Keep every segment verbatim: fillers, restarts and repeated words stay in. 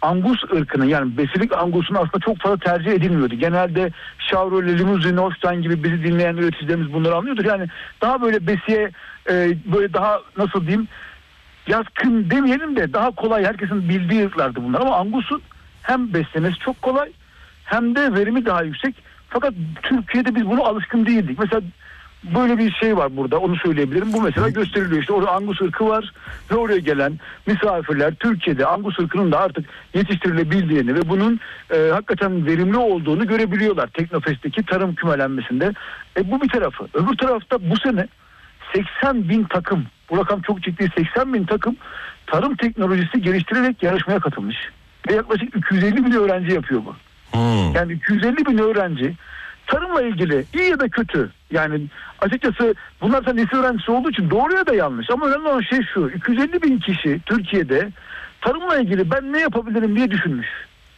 Angus ırkının, yani besilik angusunun aslında çok fazla tercih edilmiyordu. Genelde Chevrolet, Limousin, Holstein gibi bizi dinleyen üreticilerimiz bunları anlıyordur. Yani daha böyle besiye e, böyle daha nasıl diyeyim, yatkın demeyelim de daha kolay, herkesin bildiği ırklardı bunlar. Ama Angus'un hem beslemesi çok kolay hem de verimi daha yüksek. Fakat Türkiye'de biz buna alışkın değildik. Mesela böyle bir şey var burada, onu söyleyebilirim. Bu mesela gösteriliyor, işte orada Angus ırkı var ve oraya gelen misafirler Türkiye'de Angus ırkının da artık yetiştirilebildiğini ve bunun e, hakikaten verimli olduğunu görebiliyorlar Teknofest'teki tarım kümelenmesinde. E, bu bir tarafı. Öbür tarafta bu sene seksen bin takım, bu rakam çok ciddi, seksen bin takım tarım teknolojisi geliştirerek yarışmaya katılmış. Ve yaklaşık iki yüz elli bin öğrenci yapıyor bu. Hmm. Yani iki yüz elli bin öğrenci tarımla ilgili iyi ya da kötü, yani açıkçası bunlar da lise öğrencisi olduğu için doğru ya da yanlış, ama önemli olan şey şu: iki yüz elli bin kişi Türkiye'de tarımla ilgili ben ne yapabilirim diye düşünmüş.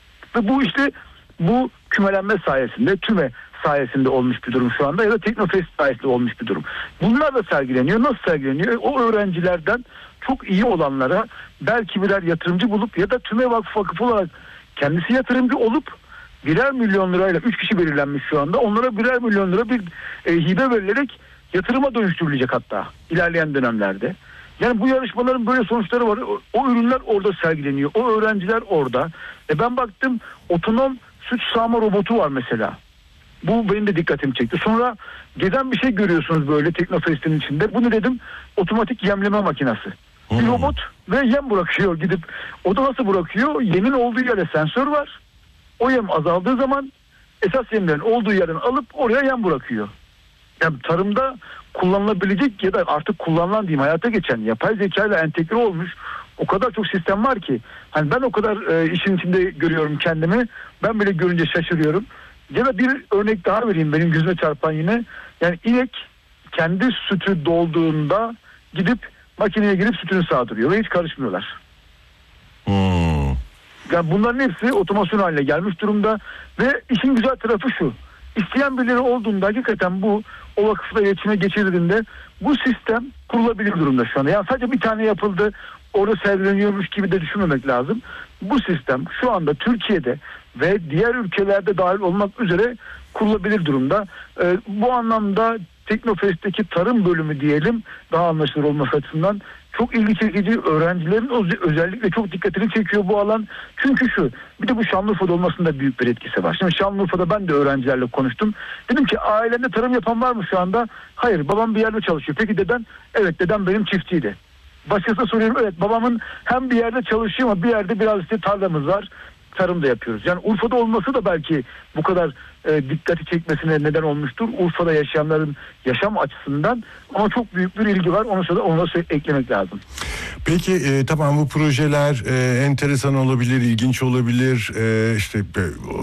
Ve bu işte bu kümelenme sayesinde, TÜME sayesinde olmuş bir durum şu anda, ya da Teknofest sayesinde olmuş bir durum. Bunlar da sergileniyor. Nasıl sergileniyor? O öğrencilerden çok iyi olanlara belki birer yatırımcı bulup ya da TÜME Vakfı Vakıf olarak kendisi yatırımcı olup birer milyon lirayla, üç kişi belirlenmiş şu anda, onlara birer milyon lira bir e, hibe verilerek yatırıma dönüştürülecek hatta ilerleyen dönemlerde. Yani bu yarışmaların böyle sonuçları var. O, o ürünler orada sergileniyor. O öğrenciler orada. E ben baktım, otonom süt sağma robotu var mesela. Bu benim de dikkatimi çekti. Sonra gezen bir şey görüyorsunuz böyle Teknofest'in içinde. Bunu dedim, otomatik yemleme makinesi. Hmm. Bir robot ve yem bırakıyor gidip. O da nasıl bırakıyor? Yemin olduğu yere sensör var. O yem azaldığı zaman esas yemlerin olduğu yerden alıp oraya yem bırakıyor. Yani tarımda kullanılabilecek ya da artık kullanılan diyeyim, hayata geçen, yapay zeka ile entegre olmuş o kadar çok sistem var ki. Hani ben o kadar e, işin içinde görüyorum kendimi. Ben bile görünce şaşırıyorum. Ya da bir örnek daha vereyim benim gözüme çarpan yine. Yani inek kendi sütü dolduğunda gidip makineye girip sütünü sağdırıyor ve hiç karışmıyorlar. Hmm. Yani bunların hepsi otomasyon haline gelmiş durumda ve işin güzel tarafı şu: İsteyen birileri olduğunda hakikaten bu o vakıfla iletişime geçirildiğinde bu sistem kurulabilir durumda şu anda. Yani sadece bir tane yapıldı, orada sergileniyormuş gibi de düşünmemek lazım. Bu sistem şu anda Türkiye'de ve diğer ülkelerde dahil olmak üzere kurulabilir durumda. Ee, bu anlamda Teknofest'teki tarım bölümü diyelim, daha anlaşılır olması açısından çok ilgi çekici. Öğrencilerin özellikle çok dikkatini çekiyor bu alan. Çünkü şu, bir de bu Şanlıurfa'da olmasında büyük bir etkisi var. Şimdi Şanlıurfa'da ben de öğrencilerle konuştum. Dedim ki ailende tarım yapan var mı şu anda? Hayır, babam bir yerde çalışıyor. Peki deden? Evet, dedem benim çiftçiydi. Başkasına soruyorum, evet babamın hem bir yerde çalışıyor ama bir yerde biraz işte tarlamız var, tarım da yapıyoruz. Yani Urfa'da olması da belki bu kadar e, dikkati çekmesine neden olmuştur. Urfa'da yaşayanların yaşam açısından, ama çok büyük bir ilgi var. Onu da ona eklemek lazım. Peki e, tamam, bu projeler e, enteresan olabilir, ilginç olabilir. E, işte e,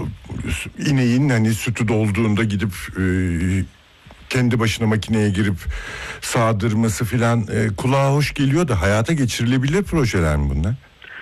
ineğin hani sütü dolduğunda gidip e, kendi başına makineye girip sağdırması filan e, kulağa hoş geliyor da hayata geçirilebilir projeler mi bunlar?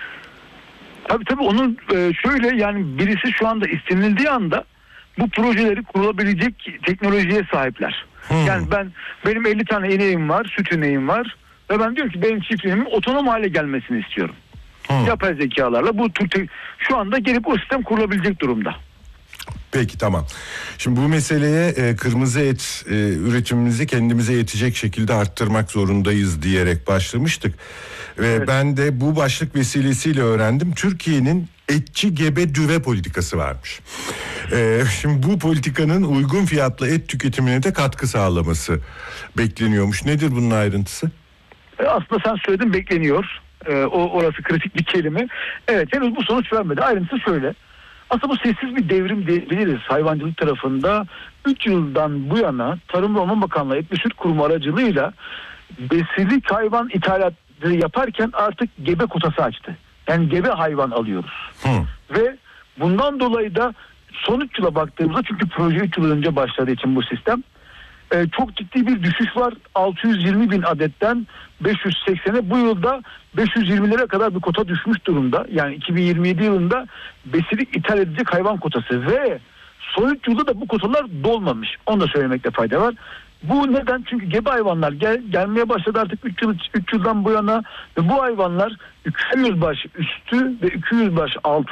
Tabii tabii, onun e, şöyle, yani birisi şu anda istenildiği anda bu projeleri kurulabilecek teknolojiye sahipler. Hmm. Yani ben, benim elli tane ineğim var, süt ineğim var ve ben diyorum ki benim çiftliğimin otonom hale gelmesini istiyorum. Hmm. Yapay zekalarla bu tür şu anda gelip o sistem kurulabilecek durumda. Peki, tamam. Şimdi bu meseleye e, kırmızı et e, üretimimizi kendimize yetecek şekilde arttırmak zorundayız diyerek başlamıştık. Ve evet, ben de bu başlık vesilesiyle öğrendim. Türkiye'nin etçi gebe düve politikası varmış. E, şimdi bu politikanın uygun fiyatlı et tüketimine de katkı sağlaması bekleniyormuş. Nedir bunun ayrıntısı? E, aslında sen söyledin, bekleniyor. E, o orası kritik bir kelime. Evet, henüz bu sonuç vermedi. Ayrıntısı şöyle: aslında bu sessiz bir devrim diyebiliriz hayvancılık tarafında. üç yıldan bu yana Tarım ve Orman Bakanlığı Et ve Süt Kurumu aracılığıyla besilik hayvan ithalatları yaparken artık gebe kotası açtı. Yani gebe hayvan alıyoruz. Hı. Ve bundan dolayı da son üç yıla baktığımızda, çünkü proje üç yıl önce başladığı için bu sistem, e, çok ciddi bir düşüş var. altı yüz yirmi bin adetten beş yüz seksene, bu yılda beş yüz yirmilere kadar bir kota düşmüş durumda. Yani iki bin yirmi yedi yılında besilik ithal edilecek hayvan kotası ve son üç yılda da bu kotalar dolmamış. Onu da söylemekte fayda var. Bu neden? Çünkü gebe hayvanlar gel, gelmeye başladı artık üç yıl üç yıldan bu yana ve bu hayvanlar iki yüz baş üstü ve iki yüz baş altı